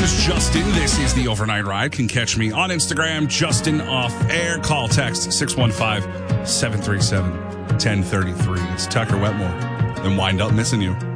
name is Justin. This is the Overnight Ride. Can catch me on Instagram, Justin Off Air. Call, text 615-737-1033. It's Tucker Wetmore. Then wind up missing you.